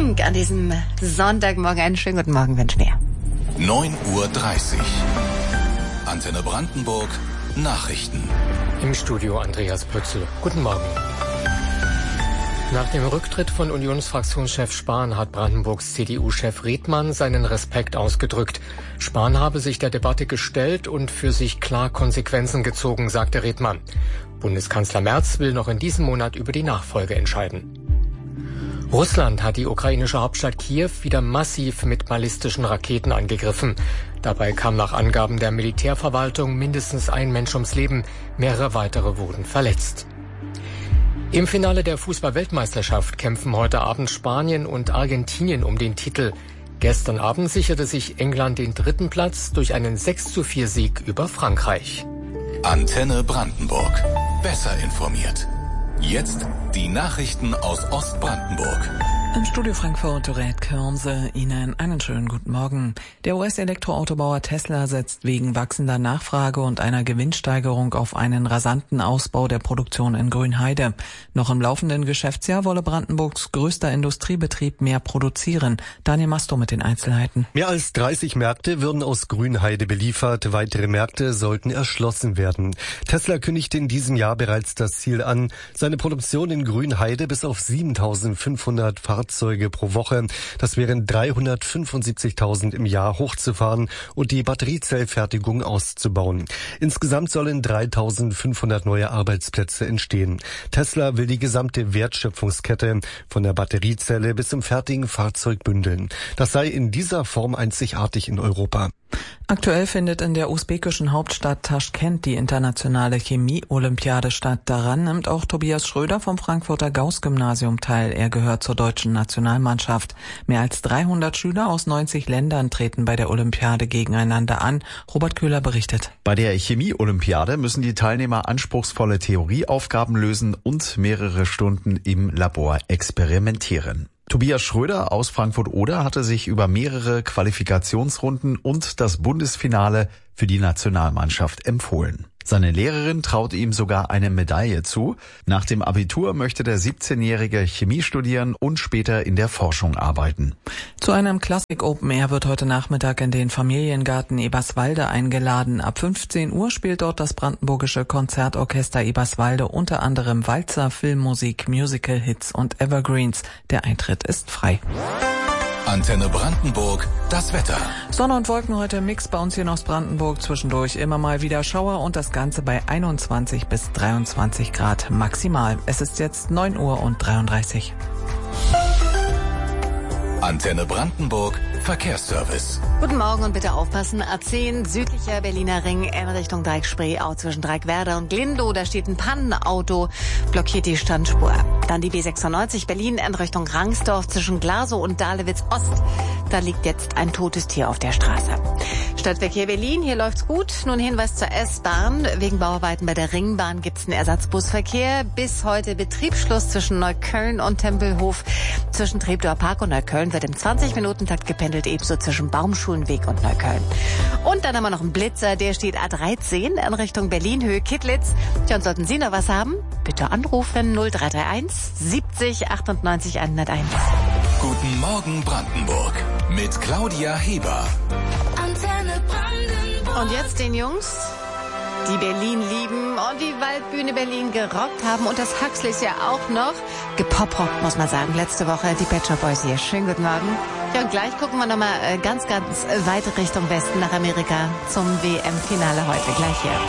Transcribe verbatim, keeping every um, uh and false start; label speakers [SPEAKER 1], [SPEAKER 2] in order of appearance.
[SPEAKER 1] Fink an diesem Sonntagmorgen. Einen schönen guten Morgen wünschen wir.
[SPEAKER 2] neun Uhr dreißig. Antenne Brandenburg. Nachrichten.
[SPEAKER 3] Im Studio Andreas Pötzl. Guten Morgen. Nach dem Rücktritt von Unionsfraktionschef Spahn hat Brandenburgs C D U-Chef Redmann seinen Respekt ausgedrückt. Spahn habe sich der Debatte gestellt und für sich klar Konsequenzen gezogen, sagte Redmann. Bundeskanzler Merz will noch in diesem Monat über die Nachfolge entscheiden. Russland hat die ukrainische Hauptstadt Kiew wieder massiv mit ballistischen Raketen angegriffen. Dabei kam nach Angaben der Militärverwaltung mindestens ein Mensch ums Leben, mehrere weitere wurden verletzt. Im Finale der Fußball-Weltmeisterschaft kämpfen heute Abend Spanien und Argentinien um den Titel. Gestern Abend sicherte sich England den dritten Platz durch einen sechs zu vier Sieg über Frankreich.
[SPEAKER 2] Antenne Brandenburg. Besser informiert. Jetzt die Nachrichten aus Ostbrandenburg.
[SPEAKER 4] Im Studio Frankfurt Dorette Körnse, Ihnen einen schönen guten Morgen. Der U S-Elektroautobauer Tesla setzt wegen wachsender Nachfrage und einer Gewinnsteigerung auf einen rasanten Ausbau der Produktion in Grünheide. Noch im laufenden Geschäftsjahr wolle Brandenburgs größter Industriebetrieb mehr produzieren. Daniel Masto mit den Einzelheiten.
[SPEAKER 5] Mehr als dreißig Märkte würden aus Grünheide beliefert. Weitere Märkte sollten erschlossen werden. Tesla kündigte in diesem Jahr bereits das Ziel an, seine Produktion in Grünheide bis auf siebentausendfünfhundert Fahrzeuge pro Woche, das wären dreihundertfünfundsiebzigtausend im Jahr, hochzufahren und die Batteriezellfertigung auszubauen. Insgesamt sollen dreitausendfünfhundert neue Arbeitsplätze entstehen. Tesla will die gesamte Wertschöpfungskette von der Batteriezelle bis zum fertigen Fahrzeug bündeln. Das sei in dieser Form einzigartig in Europa.
[SPEAKER 4] Aktuell findet in der usbekischen Hauptstadt Taschkent die internationale Chemie-Olympiade statt. Daran nimmt auch Tobias Schröder vom Frankfurter Gauß-Gymnasium teil. Er gehört zur deutschen Nationalmannschaft. Mehr als dreihundert Schüler aus neunzig Ländern treten bei der Olympiade gegeneinander an. Robert Köhler berichtet.
[SPEAKER 6] Bei der Chemie-Olympiade müssen die Teilnehmer anspruchsvolle Theorieaufgaben lösen und mehrere Stunden im Labor experimentieren. Tobias Schröder aus Frankfurt-Oder hatte sich über mehrere Qualifikationsrunden und das Bundesfinale für die Nationalmannschaft empfohlen. Seine Lehrerin traut ihm sogar eine Medaille zu. Nach dem Abitur möchte der siebzehnjährige Chemie studieren und später in der Forschung arbeiten.
[SPEAKER 4] Zu einem Classic Open Air wird heute Nachmittag in den Familiengarten Eberswalde eingeladen. Ab fünfzehn Uhr spielt dort das brandenburgische Konzertorchester Eberswalde unter anderem Walzer, Filmmusik, Musical-Hits und Evergreens. Der Eintritt ist frei.
[SPEAKER 2] Antenne Brandenburg, das Wetter.
[SPEAKER 4] Sonne und Wolken heute im Mix bei uns hier in Ostbrandenburg. Zwischendurch immer mal wieder Schauer und das Ganze bei einundzwanzig bis dreiundzwanzig Grad maximal. Es ist jetzt neun Uhr und dreiunddreißig.
[SPEAKER 2] Antenne Brandenburg, Verkehrsservice.
[SPEAKER 1] Guten Morgen und bitte aufpassen. A zehn, südlicher Berliner Ring in Richtung Deichspreeau zwischen Dreieckwerder und Glindow. Da steht ein Pannenauto, blockiert die Standspur. Dann die B sechsundneunzig Berlin in Richtung Rangsdorf zwischen Glasow und Dahlewitz Ost. Da liegt jetzt ein totes Tier auf der Straße. Stadtverkehr Berlin, hier läuft's gut. Nun Hinweis zur S-Bahn. Wegen Bauarbeiten bei der Ringbahn gibt's einen Ersatzbusverkehr. Bis heute Betriebsschluss zwischen Neukölln und Tempelhof. Zwischen Treptower Park und Neukölln wird im zwanzig-Minuten-Takt gependelt, ebenso zwischen Baumschulenweg und Neukölln. Und dann haben wir noch einen Blitzer, der steht A dreizehn in Richtung Berlin-Höhe Kittlitz. Tja, und sollten Sie noch was haben, bitte anrufen null drei drei eins siebzig achtundneunzig hunderteins.
[SPEAKER 2] Guten Morgen Brandenburg mit Claudia Heber.
[SPEAKER 1] Antenne Brandenburg. Und jetzt den Jungs, die Berlin lieben und die Waldbühne Berlin gerockt haben und das Huxleys ja auch noch gepoprockt, muss man sagen. Letzte Woche die Pet Shop Boys hier. Schönen guten Morgen. Ja, und gleich gucken wir nochmal ganz, ganz weit Richtung Westen nach Amerika zum W M-Finale heute. Gleich hier.